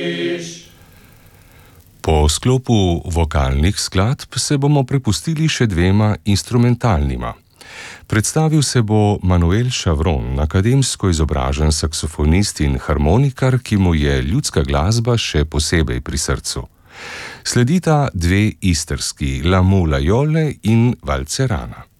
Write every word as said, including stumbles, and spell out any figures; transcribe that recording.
Po sklopu vokalnih skladb se bomo prepustili še dvema instrumentalnima. Predstavil se bo Manuel Chavron, akademsko izobražen saksofonist in harmonikar, ki mu je ljudska glasba še posebej pri srcu. Sledita dve istrski, La Mula Jolle in Valcerana.